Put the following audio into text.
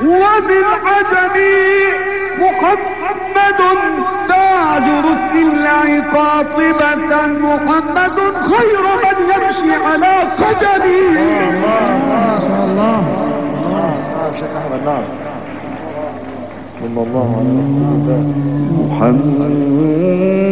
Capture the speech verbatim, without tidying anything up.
وبالعجم محمد تاج السلع قاطبة، محمد خير من يمشي على قدمه. الله الله الله شيخ احمد. نعم. صلى الله عليه وسلم. محمد